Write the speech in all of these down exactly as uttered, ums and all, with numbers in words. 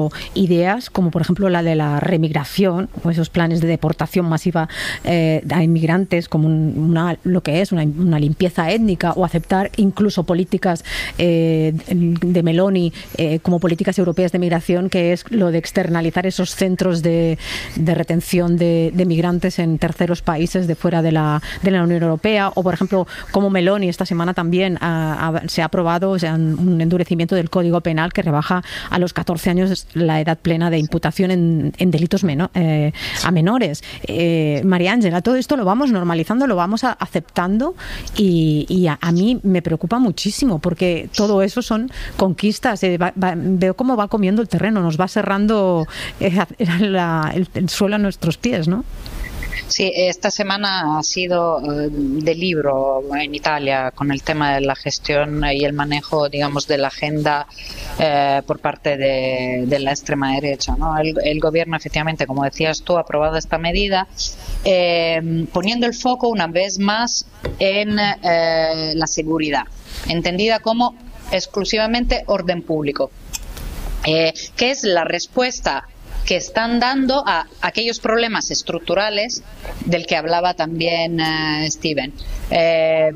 ideas como por ejemplo la de la remigración o esos planes de deportación masiva eh, a inmigrantes como un, una, lo que es una, una limpieza étnica, o aceptar incluso políticas eh, de Meloni eh, como políticas europeas de migración, que es lo de externalizar esos centros de, de retención de, de migrantes en terceros países de fuera de la, de la Unión Europea, o por ejemplo como Meloni esta semana también ha, ha, se ha aprobado, o sea, un endurecimiento del Código Penal que rebaja a los catorce años la edad plena de imputación en, en delitos meno, eh, a menores. Eh, María Ángela, todo esto lo vamos normalizando, lo vamos a, aceptando y, y a, a mí me preocupa muchísimo porque todo eso son conquistas. Eh, va, va, veo cómo va comiendo el terreno, nos va cerrando eh, la, el, el suelo a nuestros pies, ¿no? Sí, esta semana ha sido uh, de libro en Italia con el tema de la gestión y el manejo, digamos, de la agenda eh, por parte de, de la extrema derecha, ¿no? El, el gobierno, efectivamente, como decías tú, ha aprobado esta medida eh, poniendo el foco una vez más en eh, la seguridad, entendida como exclusivamente orden público, eh, que es la respuesta que están dando a aquellos problemas estructurales del que hablaba también uh, Steven. Eh,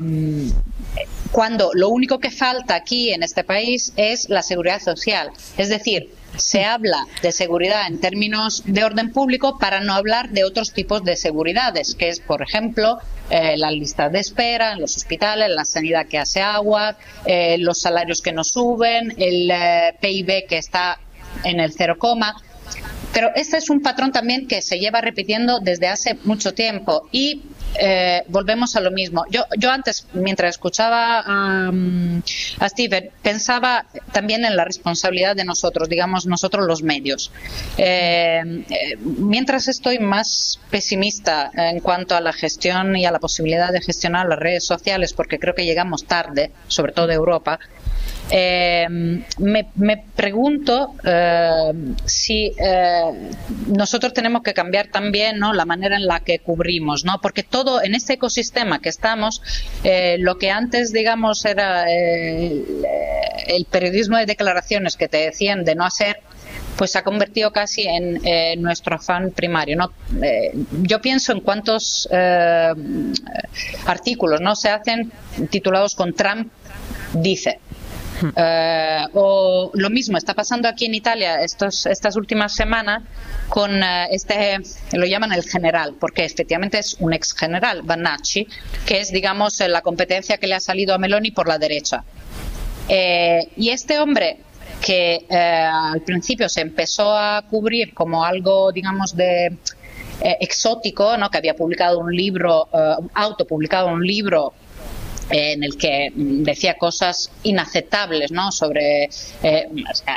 cuando lo único que falta aquí en este país es la seguridad social. Es decir, se habla de seguridad en términos de orden público para no hablar de otros tipos de seguridades, que es, por ejemplo, eh, la lista de espera en los hospitales, la sanidad que hace agua, eh, los salarios que no suben, el eh, P I B que está en el cero coma. Pero este es un patrón también que se lleva repitiendo desde hace mucho tiempo y eh, volvemos a lo mismo. Yo, yo antes, mientras escuchaba a, a Steven, pensaba también en la responsabilidad de nosotros, digamos, nosotros los medios. Eh, eh, mientras estoy más pesimista en cuanto a la gestión y a la posibilidad de gestionar las redes sociales, porque creo que llegamos tarde, sobre todo Europa, Eh, me, me pregunto eh, si eh, nosotros tenemos que cambiar también, ¿no?, la manera en la que cubrimos, ¿no? Porque todo en este ecosistema que estamos, eh, lo que antes, digamos, era eh, el, el periodismo de declaraciones que te decían de no hacer, pues se ha convertido casi en eh, nuestro afán primario, ¿no? Eh, yo pienso en cuántos eh, artículos, ¿no?, se hacen titulados con Trump dice. Uh, o lo mismo está pasando aquí en Italia estos, estas últimas semanas con uh, este, lo llaman el general, porque efectivamente es un ex general, Vannacci, que es, digamos, la competencia que le ha salido a Meloni por la derecha. Eh, y este hombre que eh, al principio se empezó a cubrir como algo, digamos, de eh, exótico, ¿no?, que había publicado un libro, uh, autopublicado un libro en el que decía cosas inaceptables, ¿no?, sobre eh,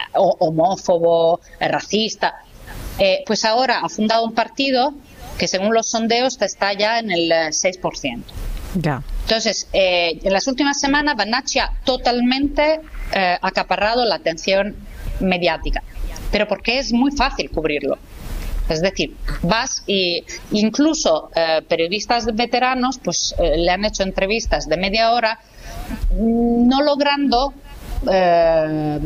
homófobo, racista, eh, pues ahora ha fundado un partido que según los sondeos está ya en el seis por ciento. Ya. Entonces, eh, en las últimas semanas Vannacci ha totalmente eh, acaparrado la atención mediática, pero porque es muy fácil cubrirlo. Es decir, vas y incluso eh, periodistas veteranos pues eh, le han hecho entrevistas de media hora, no logrando eh,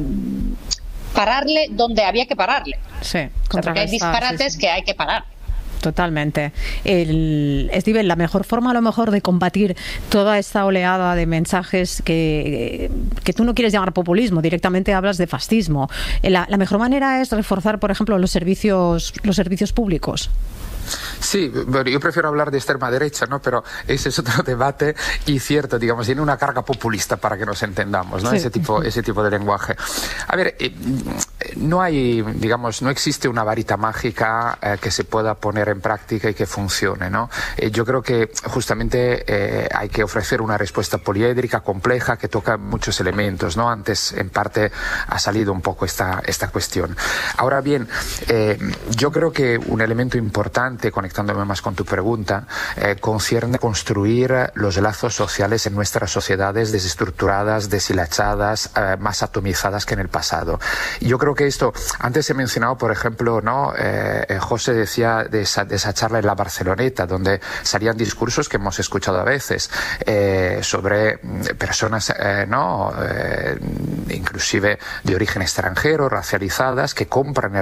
pararle donde había que pararle. Sí, o sea, porque hay disparates sí, sí. que hay que parar. Totalmente. El, Steven, la mejor forma a lo mejor de combatir toda esta oleada de mensajes que, que tú no quieres llamar populismo, directamente hablas de fascismo. La, la mejor manera es reforzar, por ejemplo, los servicios, los servicios públicos. Sí, bueno, yo prefiero hablar de extrema derecha, ¿no? Pero ese es otro debate y cierto, digamos, tiene una carga populista para que nos entendamos, ¿no? Sí. Ese tipo, ese tipo de lenguaje. A ver, eh, no hay, digamos, no existe una varita mágica eh, que se pueda poner en práctica y que funcione, ¿no? Eh, yo creo que justamente eh, hay que ofrecer una respuesta poliédrica, compleja, que toca muchos elementos, ¿no? Antes, en parte, ha salido un poco esta, esta cuestión. Ahora bien, eh, yo creo que un elemento importante, conectándome más con tu pregunta, eh, concierne construir los lazos sociales en nuestras sociedades desestructuradas, deshilachadas, eh, más atomizadas que en el pasado. Yo creo que porque esto, antes he mencionado, por ejemplo, ¿no? Eh, eh, José decía de esa, de esa charla en la Barceloneta, donde salían discursos que hemos escuchado a veces eh, sobre personas, eh, ¿no? Eh, inclusive de origen extranjero, racializadas, que compran